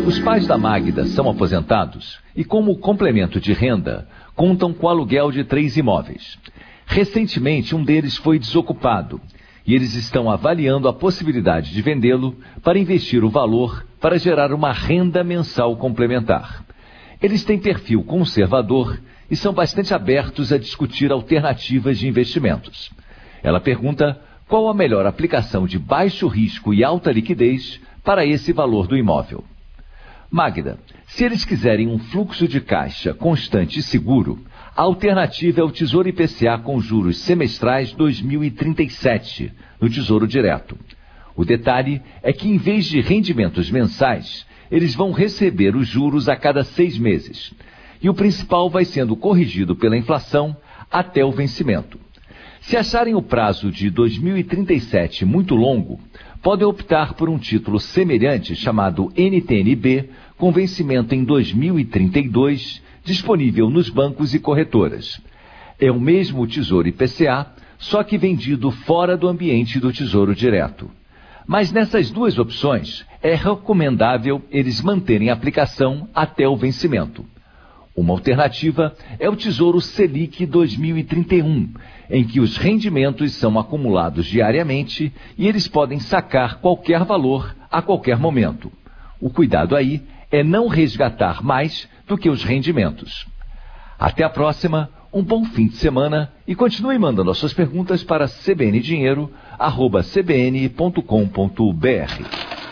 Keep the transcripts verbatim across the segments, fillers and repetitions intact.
Os pais da Magda são aposentados e, como complemento de renda, contam com o aluguel de três imóveis. Recentemente, um deles foi desocupado e eles estão avaliando a possibilidade de vendê-lo para investir o valor para gerar uma renda mensal complementar. Eles têm perfil conservador e são bastante abertos a discutir alternativas de investimentos. Ela pergunta qual a melhor aplicação de baixo risco e alta liquidez para esse valor do imóvel. Magda, se eles quiserem um fluxo de caixa constante e seguro, a alternativa é o Tesouro I P C A com juros semestrais dois mil e trinta e sete, no Tesouro Direto. O detalhe é que, em vez de rendimentos mensais, eles vão receber os juros a cada seis meses. E o principal vai sendo corrigido pela inflação até o vencimento. Se acharem o prazo de dois mil e trinta e sete muito longo, podem optar por um título semelhante chamado N T N B, com vencimento em dois mil e trinta e dois, disponível nos bancos e corretoras. É o mesmo Tesouro I P C A, só que vendido fora do ambiente do Tesouro Direto. Mas nessas duas opções, é recomendável eles manterem a aplicação até o vencimento. Uma alternativa é o Tesouro Selic dois mil e trinta e um, em que os rendimentos são acumulados diariamente e eles podem sacar qualquer valor a qualquer momento. O cuidado aí é não resgatar mais do que os rendimentos. Até a próxima, um bom fim de semana e continue mandando as suas perguntas para c b n dinheiro arroba c b n ponto com ponto b r.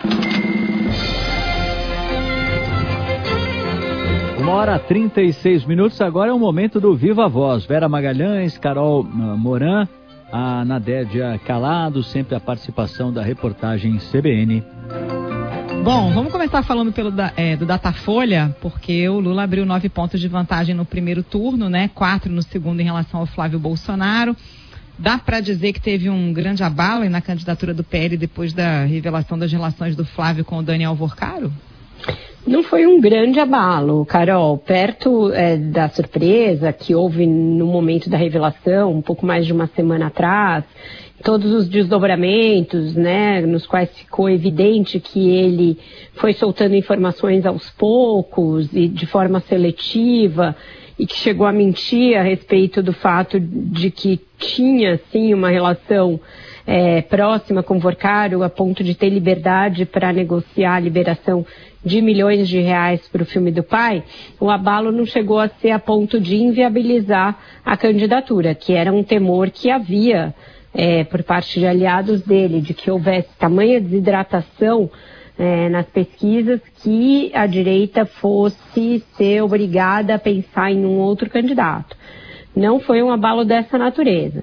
Uma hora e trinta e seis minutos, agora é o momento do Viva Voz. Vera Magalhães, Carol Moran, a Nadédia Calado, sempre a participação da reportagem C B N. Bom, vamos começar falando pelo, é, do Datafolha, porque o Lula abriu nove pontos de vantagem no primeiro turno, né? Quatro no segundo em relação ao Flávio Bolsonaro. Dá para dizer que teve um grande abalo na candidatura do P L depois da revelação das relações do Flávio com o Daniel Vorcaro? Não foi um grande abalo, Carol. Perto é, da surpresa que houve no momento da revelação, um pouco mais de uma semana atrás, todos os desdobramentos, né, nos quais ficou evidente que ele foi soltando informações aos poucos e de forma seletiva e que chegou a mentir a respeito do fato de que tinha, sim, uma relação é, próxima com o Vorcaro a ponto de ter liberdade para negociar a liberação de milhões de reais para o filme do pai. O abalo não chegou a ser a ponto de inviabilizar a candidatura, que era um temor que havia É, por parte de aliados dele, de que houvesse tamanha desidratação é, nas pesquisas que a direita fosse ser obrigada a pensar em um outro candidato. Não foi um abalo dessa natureza.